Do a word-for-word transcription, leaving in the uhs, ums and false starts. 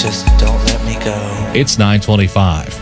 Just don't let me go. It's nine twenty-five.